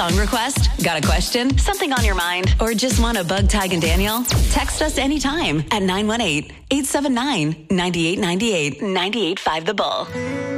Song request? Got a question? Something on your mind? Or just want to bug Tig and Daniel? Text us anytime at 918-879-9898. 98.5 The Bull.